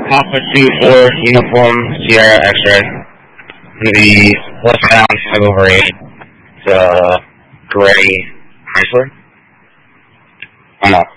Alpha 2-4 Uniform Sierra X-Ray. The westbound 5/8. It's a gray Chrysler.